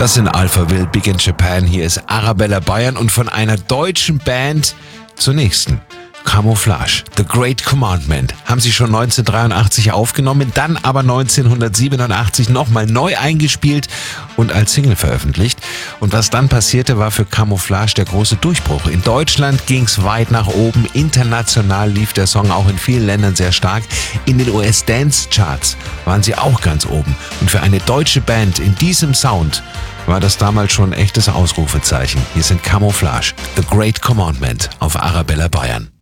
Das sind Alpha Will, Big in Japan. Hier ist Arabella Bayern und von einer deutschen Band zur nächsten. Camouflage, The Great Commandment, haben sie schon 1983 aufgenommen, dann aber 1987 nochmal neu eingespielt und als Single veröffentlicht. Und was dann passierte, war für Camouflage der große Durchbruch. In Deutschland ging's weit nach oben, international lief der Song auch in vielen Ländern sehr stark. In den US-Dance-Charts waren sie auch ganz oben. Und für eine deutsche Band in diesem Sound war das damals schon ein echtes Ausrufezeichen. Hier sind Camouflage, The Great Commandment auf Arabella Bayern.